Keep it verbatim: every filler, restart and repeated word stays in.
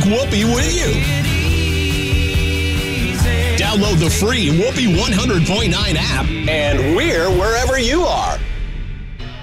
Whoopi with you. Download the free Whoopi one hundred point nine app, and we're wherever you are.